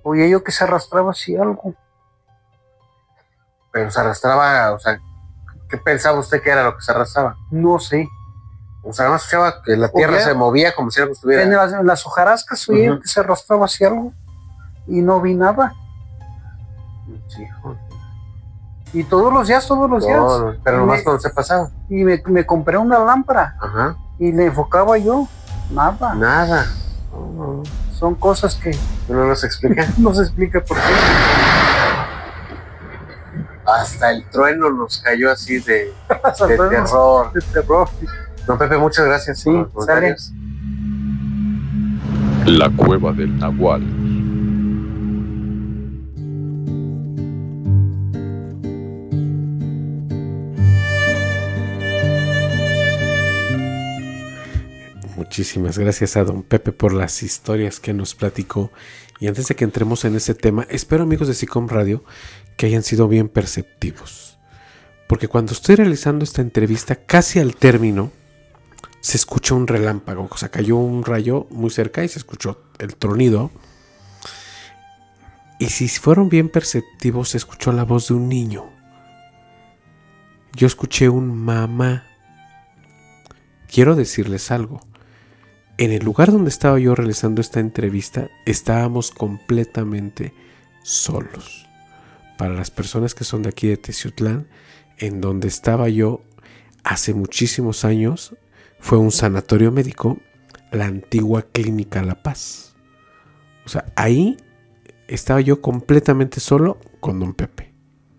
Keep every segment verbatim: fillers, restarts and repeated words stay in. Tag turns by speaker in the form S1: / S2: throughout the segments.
S1: Oía yo que se arrastraba así algo.
S2: Pero se arrastraba, o sea, ¿qué pensaba usted que era lo que se arrastraba?
S1: No sé.
S2: O sea, no escuchaba que la tierra
S1: Oía,
S2: se movía como si algo estuviera.
S1: En las, en las hojarascas oía
S2: Uh-huh.
S1: que se arrastraba así algo. Y no vi nada.
S2: Sí, joder.
S1: Y todos los días, todos los días.
S2: No, no, pero nomás
S1: me,
S2: cuando se pasaba.
S1: Y me, me compré una lámpara.
S2: Ajá.
S1: Y le enfocaba yo. Nada.
S2: Nada. Oh,
S1: son cosas que
S2: no nos explica.
S1: no se explica por qué.
S2: Hasta el trueno nos cayó así de,
S1: Hasta
S2: de
S1: el trueno,
S2: terror.
S1: De terror.
S2: Don Pepe, muchas gracias.
S1: Sí,
S2: por los comentarios.
S3: La cueva del Nahual.
S4: Muchísimas gracias a don Pepe por las historias que nos platicó. Y antes de que entremos en ese tema, espero, amigos de SICOM Radio, que hayan sido bien perceptivos. Porque cuando estoy realizando esta entrevista, casi al término, se escucha un relámpago. O sea, cayó un rayo muy cerca y se escuchó el tronido. Y si fueron bien perceptivos, se escuchó la voz de un niño. Yo escuché un mamá. Quiero decirles algo. En el lugar donde estaba yo realizando esta entrevista, estábamos completamente solos. Para las personas que son de aquí de Teciutlán, en donde estaba yo hace muchísimos años, fue un sanatorio médico, la antigua Clínica La Paz. O sea, ahí estaba yo completamente solo con don Pepe.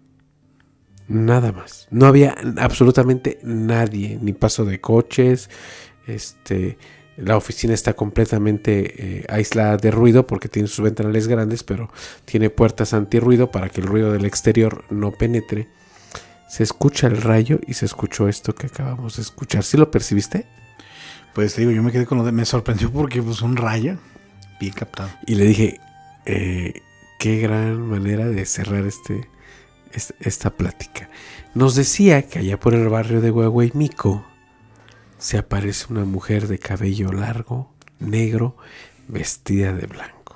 S4: Nada más. No había absolutamente nadie, ni paso de coches, este... La oficina está completamente eh, aislada de ruido porque tiene sus ventanales grandes, pero tiene puertas antirruido para que el ruido del exterior no penetre. Se escucha el rayo y se escuchó esto que acabamos de escuchar. ¿Sí lo percibiste?
S5: Pues te digo, yo me quedé con lo de... Me sorprendió porque pues un rayo bien captado.
S4: Y le dije, eh, qué gran manera de cerrar este, este, esta plática. Nos decía que allá por el barrio de Huehueimico se aparece una mujer de cabello largo, negro, vestida de blanco.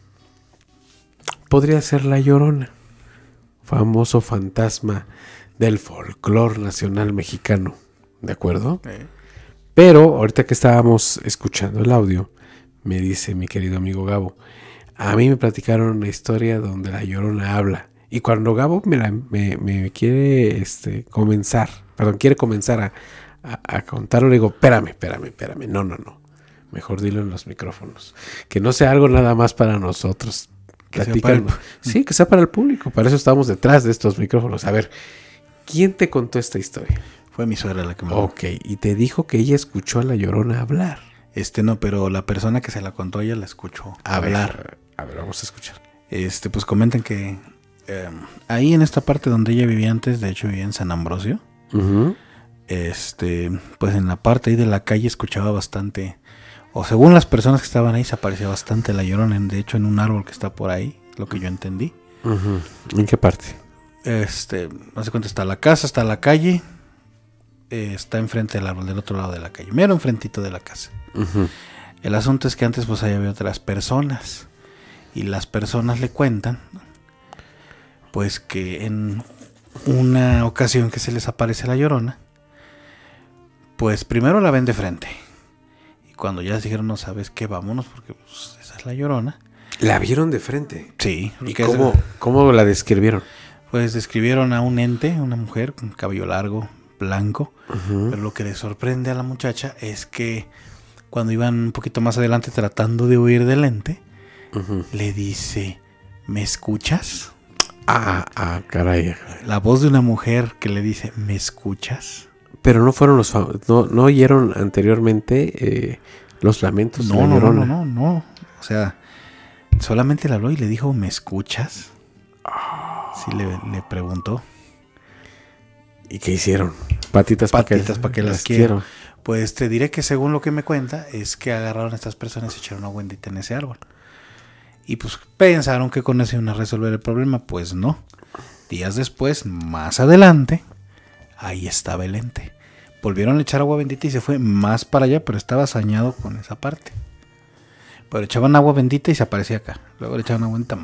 S4: Podría ser la Llorona, famoso fantasma del folclore nacional mexicano, ¿de acuerdo? Eh. Pero ahorita que estábamos escuchando el audio, me dice mi querido amigo Gabo, a mí me platicaron una historia donde la Llorona habla. Y cuando Gabo me, la, me, me quiere este, comenzar, perdón, quiere comenzar a A, a contarlo, le digo, espérame, espérame, espérame, no, no, no, mejor dilo en los micrófonos, que no sea algo nada más para nosotros, que sea para el... sí, que sea para el público, para eso estamos detrás de estos micrófonos. A ver, ¿quién te contó esta historia?
S5: Fue mi suegra la que me
S4: Ok, y te dijo que ella escuchó a la Llorona hablar.
S5: Este no, pero la persona que se la contó, ella la escuchó
S4: a
S5: hablar.
S4: Ver, a ver, vamos a escuchar.
S5: Este, pues comentan que eh, ahí en esta parte donde ella vivía antes, de hecho vivía en San Ambrosio, uh-huh. Este, pues en la parte ahí de la calle escuchaba bastante, o según las personas que estaban ahí, se aparecía bastante la Llorona, de hecho en un árbol que está por ahí, lo que yo entendí.
S4: Uh-huh. ¿En qué parte?
S5: Este, no sé cuánto está la casa, está la calle, eh, está enfrente del árbol, del otro lado de la calle, mero enfrentito de la casa. Uh-huh. El asunto es que antes pues ahí había otras personas, y las personas le cuentan, pues que en una ocasión que se les aparece la Llorona, pues primero la ven de frente. Y cuando ya dijeron, no sabes qué, vámonos, porque pues, esa es la Llorona.
S4: ¿La vieron de frente?
S5: Sí.
S4: ¿Y cómo, es, cómo la describieron?
S5: Pues describieron a un ente, una mujer con cabello largo, blanco. Uh-huh. Pero lo que le sorprende a la muchacha es que cuando iban un poquito más adelante tratando de huir del ente, uh-huh. le dice, ¿me escuchas?
S4: Ah, ah, caray.
S5: La voz de una mujer que le dice, ¿me escuchas?
S4: Pero no fueron los no no oyeron anteriormente eh, los lamentos.
S5: No, no, no, no, no, no. O sea, solamente le habló y le dijo, ¿me escuchas? Oh. Sí, le, le preguntó.
S4: ¿Y qué hicieron? Patitas,
S5: Patitas para que, que las quiero. Pues te diré que según lo que me cuenta, es que agarraron a estas personas y echaron agua bendita en ese árbol. Y pues pensaron que con eso iban a resolver el problema. Pues no. Días después, más adelante, ahí estaba el ente. Volvieron a echar agua bendita y se fue más para allá, pero estaba sañado con esa parte. Pero echaban agua bendita y se aparecía acá. Luego le echaban agua bendita